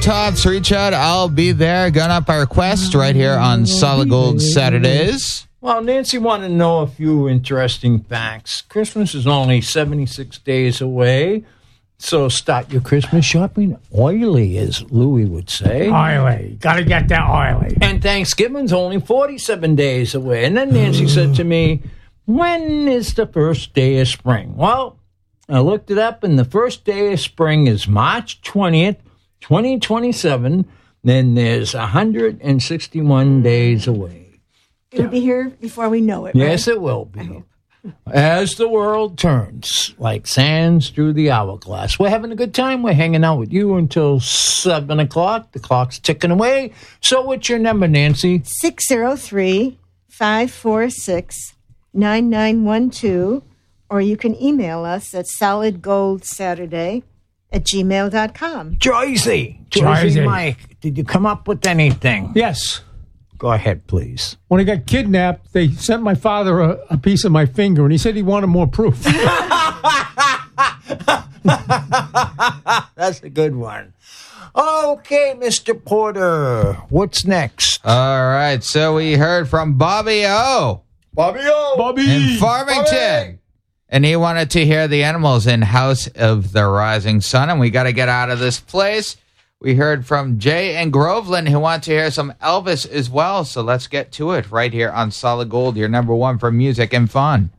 Tots, reach out. I'll be there. Gun up our request right here on Solid Gold Saturdays. Well, Nancy wanted to know a few interesting facts. Christmas is only 76 days away, so start your Christmas shopping oily, as Louis would say. Oily. Got to get that oily. And Thanksgiving's only 47 days away. And then Nancy said to me, when is the first day of spring? Well, I looked it up, and the first day of spring is March 20th, 2027. Then there's 161 days away. It'll be here before we know it, Yes, right? it will be. As the world turns like sands through the hourglass. We're having a good time. We're hanging out with you until 7 o'clock. The clock's ticking away. So what's your number, Nancy? 603-546-9912. Or you can email us at solidgoldsaturday@gmail.com. Joycey. Joycey. Mike, did you come up with anything? Yes. Go ahead, please. When I got kidnapped, they sent my father a piece of my finger, and he said he wanted more proof. That's a good one. Okay, Mr. Porter, what's next? All right, so we heard from Bobby O. Bobby O. Bobby! in Farmington. And he wanted to hear the Animals in House of the Rising Sun, and we got to get out of this place. We heard from Jay and Groveland who want to hear some Elvis as well, so let's get to it right here on Solid Gold, your number one for music and fun.